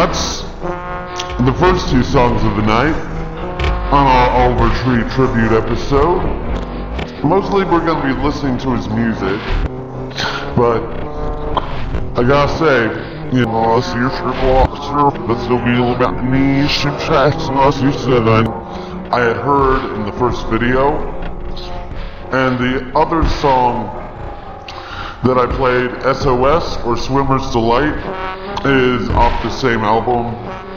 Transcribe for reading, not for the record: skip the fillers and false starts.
that's the first two songs of the night on our Oliver Tree tribute episode. Mostly we're going to be listening to his music, but I gotta say, you know, that's your triple that's still be a little bit niche and tracks, and as you said, I had heard in the first video, and the other song that I played, SOS, or Swimmer's Delight, is off the same album,